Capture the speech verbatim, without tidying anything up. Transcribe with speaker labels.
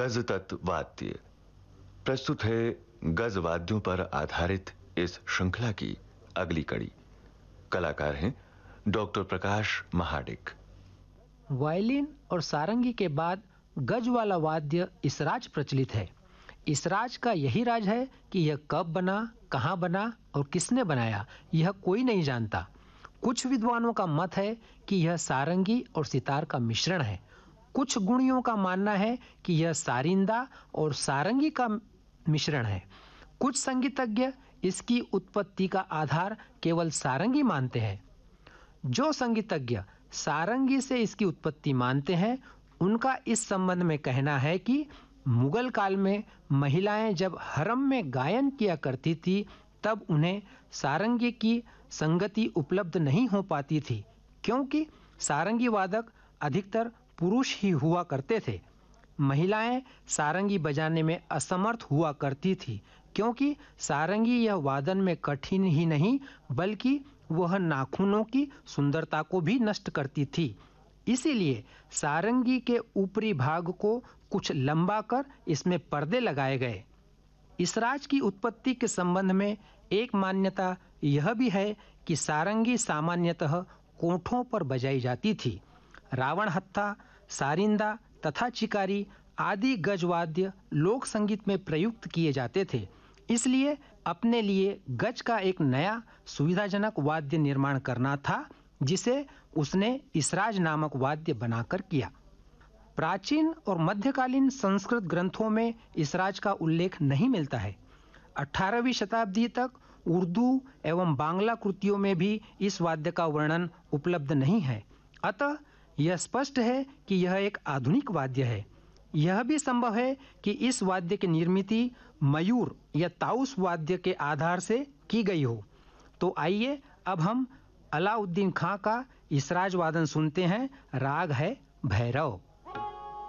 Speaker 1: गजतत्व वाद्य प्रस्तुत है। गज वाद्यों पर आधारित इस श्रृंखला की अगली कड़ी। कलाकार हैं डॉक्टर प्रकाश महाडिक।
Speaker 2: वायलिन और सारंगी के बाद गज वाला वाद्य इसराज प्रचलित है। इसराज का यही राज है कि यह कब बना, कहाँ बना और किसने बनाया, यह कोई नहीं जानता। कुछ विद्वानों का मत है कि यह सारंगी और सितार का मिश्रण है। कुछ गुणियों का मानना है कि यह सारिंदा और सारंगी का मिश्रण है। कुछ संगीतज्ञ इसकी उत्पत्ति का आधार केवल सारंगी मानते हैं। जो संगीतज्ञ सारंगी से इसकी उत्पत्ति मानते हैं, उनका इस संबंध में कहना है कि मुगल काल में महिलाएं जब हरम में गायन किया करती थी, तब उन्हें सारंगी की संगति उपलब्ध नहीं हो पाती थी, क्योंकि सारंगी वादक अधिकतर पुरुष ही हुआ करते थे। महिलाएं सारंगी बजाने में असमर्थ हुआ करती थी, क्योंकि सारंगी यह वादन में कठिन ही नहीं बल्कि वह नाखूनों की सुंदरता को भी नष्ट करती थी। इसीलिए सारंगी के ऊपरी भाग को कुछ लंबा कर इसमें पर्दे लगाए गए। इसराज की उत्पत्ति के संबंध में एक मान्यता यह भी है कि सारंगी सामान्यतः कोठों पर बजाई जाती थी। रावण हत्था, सारिंदा तथा चिकारी आदि गजवाद्य लोक संगीत में प्रयुक्त किए जाते थे। इसलिए अपने लिए गज का एक नया सुविधाजनक वाद्य निर्माण करना था, जिसे उसने इसराज नामक वाद्य बनाकर किया। प्राचीन और मध्यकालीन संस्कृत ग्रंथों में इसराज का उल्लेख नहीं मिलता है। अठारहवीं शताब्दी तक उर्दू एवं बांग्ला कृतियों में भी इस वाद्य का वर्णन उपलब्ध नहीं है। अतः यह स्पष्ट है कि यह एक आधुनिक वाद्य है। यह भी संभव है कि इस वाद्य की निर्मित मयूर या ताउस वाद्य के आधार से की गई हो। तो आइए अब हम अलाउद्दीन खां का इसराज वादन सुनते हैं। राग है भैरव।